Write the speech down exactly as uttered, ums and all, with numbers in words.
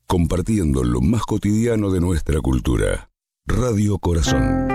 compartiendo lo más cotidiano de nuestra cultura. Radio Corazón.